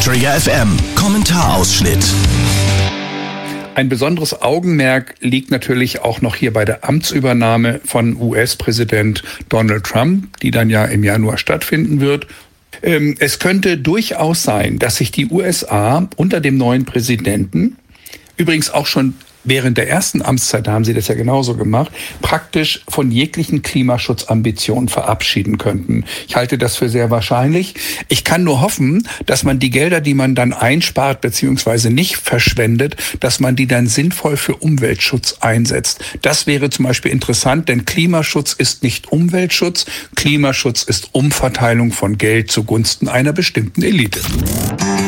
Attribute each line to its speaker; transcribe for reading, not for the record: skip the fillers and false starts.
Speaker 1: Träger FM. Kommentarausschnitt.
Speaker 2: Ein besonderes Augenmerk liegt natürlich auch noch hier bei der Amtsübernahme von US-Präsident Donald Trump, die dann ja im Januar stattfinden wird. Es könnte durchaus sein, dass sich die USA unter dem neuen Präsidenten, übrigens auch schon während der ersten Amtszeit, da haben sie das ja genauso gemacht, praktisch von jeglichen Klimaschutzambitionen verabschieden könnten. Ich halte das für sehr wahrscheinlich. Ich kann nur hoffen, dass man die Gelder, die man dann einspart bzw. nicht verschwendet, dass man die dann sinnvoll für Umweltschutz einsetzt. Das wäre zum Beispiel interessant, denn Klimaschutz ist nicht Umweltschutz. Klimaschutz ist Umverteilung von Geld zugunsten einer bestimmten Elite.